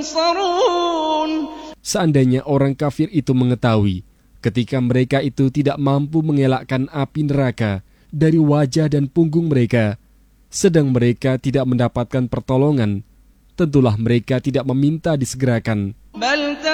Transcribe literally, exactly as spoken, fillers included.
Seandainya orang kafir itu mengetahui ketika mereka itu tidak mampu mengelakkan api neraka dari wajah dan punggung mereka, sedang mereka tidak mendapatkan pertolongan, tentulah mereka tidak meminta disegerakan.